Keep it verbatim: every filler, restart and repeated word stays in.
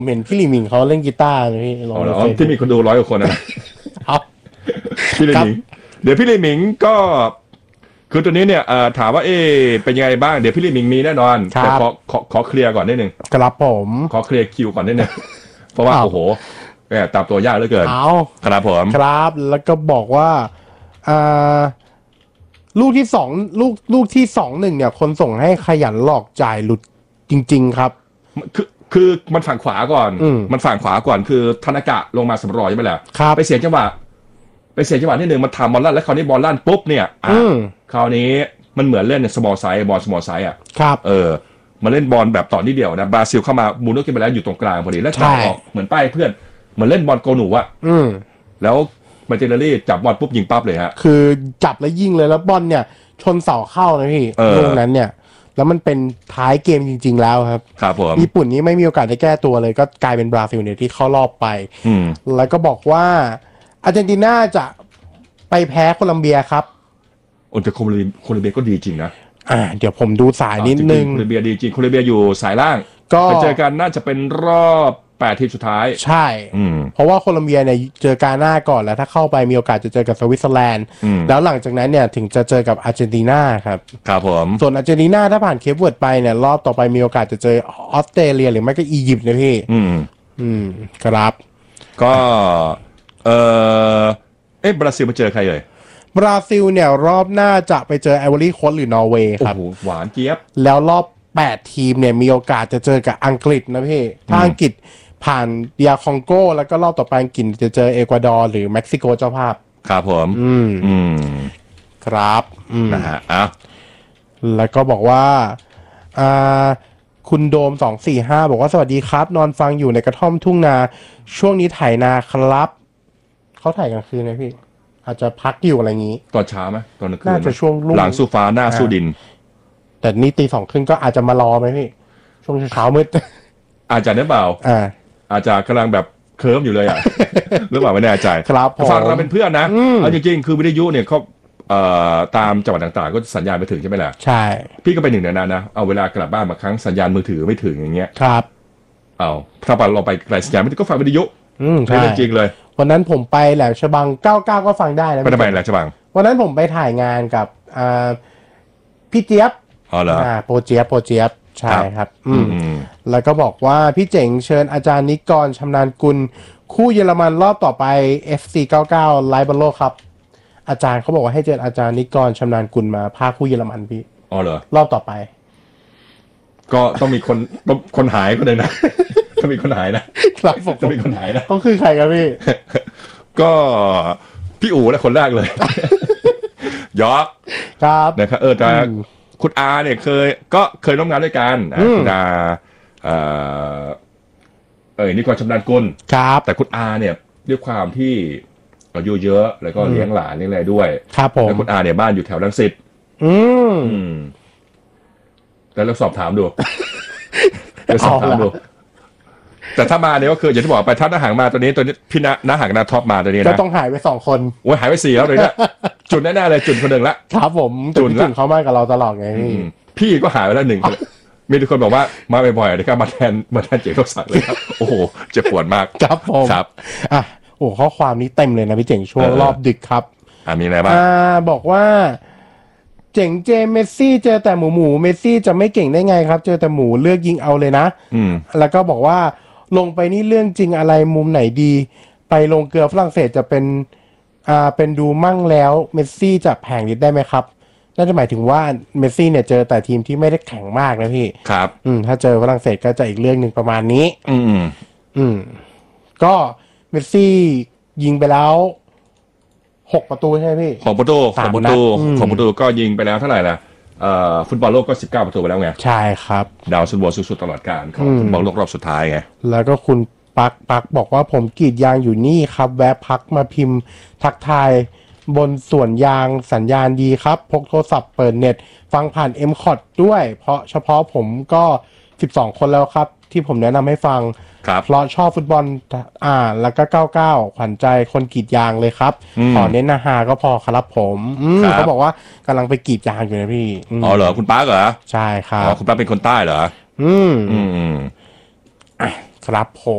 เห็นพี่หลีหมิงเขาเล่นกีตาร์เลยพี่ลองดูที่มีคนดูร้อยกว่าคนนะพี่หลีหมิงเดี๋ยวพี่หลีหมิงก็คือตัวนี้เนี่ยถามว่าเอ๊เป็นยังไงบ้างเดี๋ยวพี่หลีหมิงมีแน่นอนแต่ขอขอขอเคลียร์ก่อนนิดนึงครับผมขอเคลียร์คิวก่อนนิดนึงเพราะว่าโอ้โหแอบตามตัวยากเหลือเกินเอาครับผมครับแล้วก็บอกว่าอ่าลูกที่สองลูกลูกที่สองหนึ่งเนี่ยคนส่งให้ขยันหลอกจ่ายหลุดจริงๆครับคือคือมันฝั่งขวาก่อนมันฝั่งขวาก่อนคือธนากะลงมาสำรอยใช่ไหมล่ะไปเสียจังหวะไปเสียจังหวะที่หนึ่งมันทำบอลลั่นแล้วคราวนี้บอลลั่นปุ๊บเนี่ยคราวนี้มันเหมือนเล่นสมอลไซส์บอลสมอลไซส์อ่ะครับเออมาเล่นบอลแบบต่อนิดเดียวนะบราซิลเข้ามาบูโน่กินไปแล้วอยู่ตรงกลางพอดีแล้วจ่ายออกเหมือนป้ายเพื่อนเหมือนเล่นบอลโกหนูอ่ะแล้วมาเจเนอรี่จับบอลปุ๊บยิงปั๊บเลยฮะคือจับแล้วยิงเลยแล้วบอลเนี่ยชนเสาเข้านะพี่ตรงนั้นเนี่ยแล้วมันเป็นท้ายเกมจริงๆแล้วครับครับผมญี่ปุ่นนี้ไม่มีโอกาสได้แก้ตัวเลยก็กลายเป็นบราซิลเนี่ยที่เข้ารอบไปแล้วก็บอกว่าอาร์เจนตินาจะไปแพ้โคลัมเบียครับโอ้แต่โคลัมเบียโคลัมเบียก็ดีจริงนะอ่าเดี๋ยวผมดูสายนิดนึงโคลัมเบียดีจริงโคลัมเบียอยู่สายล่างก็ไปเจอกันน่าจะเป็นรอบแปดทีมสุดท้ายใช่เพราะว่าโคลัมเบียเนี่ยเจอกาหน้าก่อนแล้วถ้าเข้าไปมีโอกาสจะเจอกับสวิตเซอร์แลนด์แล้วหลังจากนั้นเนี่ยถึงจะเจอกับอาร์เจนตินาครับครับผมส่วนอาร์เจนตินาถ้าผ่านเคปเวิร์ดไปเนี่ยรอบต่อไปมีโอกาสจะเจอออสเตรเลียหรือไม่ก็อียิปต์นะพี่อืมอืมครับก็เออเอ๊ะบราซิลมาเจอใครเลยบราซิลเนี่ยรอบหน้าจะไปเจอไอวอรี่โค้สหรือนอร์เวย์ครับโอ้โหหวานเจี๊ยบแล้วรอบแปดทีมเนี่ยมีโอกาสจะเจอกับอังกฤษนะพี่ถ้าอังกฤษผ่านเดียคองโกแล้วก็รอบต่อไปอังกฤษจะเจอเอกวาดอร์หรือเม็กซิโกเจ้าภาพครับผมอืมอืมครับนะฮะอ่ะแล้วก็บอกว่าอ่าคุณโดมสองสี่ห้าบอกว่าสวัสดีครับนอนฟังอยู่ในกระท่อมทุ่งนาช่วงนี้ไถนาครับเขาถ่ายกลางคืนนะพี่อาจจะพักอยู่อะไรอย่างนี้ตอนเช้าไหมตอนกลางคืนน่าจะช่วงหลังสู้ฟ้าหน้าสู้ดินแต่นี่ตีสองครึ่งก็อาจจะมารอไหมพี่ช่วงเช้ามืดอาจจะเนี่ยเปล่าอ่าอาจจะกำลังแบบเคิร์ฟอยู่เลยอ่ะหรือเปล่าไม่แน่ใจครับฟังเราเป็นเพื่อนนะเอาจริงๆคือวิทยุเนี่ยเขาเอ่อตามจังหวัดต่างๆก็สัญญาณไปถึงใช่ไหมล่ะใช่พี่ก็เป็นหนึ่งในนั้นนะเอาเวลากลับบ้านบางครั้งสัญญาณมือถือไม่ถึงอย่างเงี้ยครับเอาถ้าเราไปไกลสัญญาณไม่ถึงก็ฟังวิทยุอืมใช่จริงเลยวันนั้นผมไปแหลมฉบังเก้าเก้าก็ฟังได้นะไปทำไมแหลมฉบังวันนั้นผมไปถ่ายงานกับอ่าพี่เจี๊ยบอ๋อเหรออ่าโปรเจี๊ยบโปรเจี๊ยบใช่ครับอืมแล้วก็บอกว่าพี่เจ๋งเชิญอาจารย์นิกรชำนาญกุลคู่เยอรมันรอบต่อไป เอฟ ซี เก้าเก้าไลฟ์บอลโลกครับอาจารย์เขาบอกว่าให้เชิญอาจารย์นิกรชำนาญกุลมาพาคู่เยอรมันพี่อ๋อเหรอรอบต่อไปก็ต้องมีคนต้องคนหายคนหนึ่งนะต้องมีคนหายนะครับผมต้องมีคนหายนะต้องคือใครครับพี่ก็พี่อู๋นะคนแรกเลยยอกครับนะครับเออแต่คุณอาเนี่ยเคยก็เคยร่วมงานด้วยกันคุณอาเอ่อเออนี่ก่อนชำนาญกุลครับแต่คุณอาเนี่ยด้วยความที่อายุเยอะแล้วก็เลี้ยงหลานเลี้ยงอะไรด้วยครับผมแล้วคุณอาเนี่ยบ้านอยู่แถวรังสิตอืมแล้วเราสอบถามดูเราสอบถามดูแต่ถ้ามาเนี่ยก็คืออย่างที่บอกไปถ้าหน้าหางมาตัวนี้ตัวนี้พี่นะหน้าหางนาท็อปมาตัวนี้นะก็ต้องหายไปสองคนโอ้ยหายไปสี่แล้วเลยนะจุดแน่ๆเลยจุดคนหนึ่งละครับผมจุดจุดเขามากับเราตลอดไงพี่ก็หายไปแล้วหนึ่งมีทุกคนบอกว่ามาบ่อยๆนะครับมาแทนมาแทนเจ๋งทศักดิ์เลยครับโอ้โหเจ็บปวดมากครับผมครับอ่ะโอ้ข้อความนี้เต็มเลยนะพี่เจ๋งช่วงรอบดึกครับอ่ามีอะไรบ้างอ่าบอกว่าเจ๋งเจเมสซี่เจอแต่หมูหมูเมสซี่จะไม่เก่งได้ไงครับเจอแต่หมูเลือกยิงเอาเลยนะอืมแล้วก็บอกว่าลงไปนี่เรื่องจริงอะไรมุมไหนดีไปลงเกลือฝรั่งเศสจะเป็นอ่าเป็นดูมั่งแล้วเมสซี่จะแผงฤทธิ์ได้ไหมครับน่าจะหมายถึงว่าเมสซี่เนี่ยเจอแต่ทีมที่ไม่ได้แข็งมากนะพี่ครับอืมถ้าเจอฝรั่งเศสก็จะอีกเรื่องหนึ่งประมาณนี้อืมอืมก็เมสซี่ยิงไปแล้วหกประตูใช่ไหมพี่ของประตูของประตูของประตูก็ยิงไปแล้วเท่าไหร่ล่ะเอ่อฟุตบอลโลกก็สิบเก้าประตูไปแล้วไงใช่ครับดาวซันโวสุดๆตลอดกาลของฟุตบอลโลกรอบสุดท้ายไงแล้วก็คุณปักปักบอกว่าผมกรีดยางอยู่นี่ครับแวะพักมาพิมพ์ทักทายบนสวนยางสัญญาณดีครับพกโทรศัพท์เปิดเน็ตฟังผ่าน เอ็ม คอท ด้วยเพราะเฉพาะผมก็สิบสองคนแล้วครับที่ผมแนะนำให้ฟังเพราะชอบฟุตบอลอ่าแล้วก็เก้าเก้าขวัญใจคนกรีดยางเลยครับขอเน้นนาฮาก็พอครับผมเขาบอกว่ากำลังไปกรีดยางอยู่นะพี่อ๋อเหรอคุณป้าเหรอใช่ครับอ๋อคุณป้าเป็นคนใต้เหรออืมอืมครับผม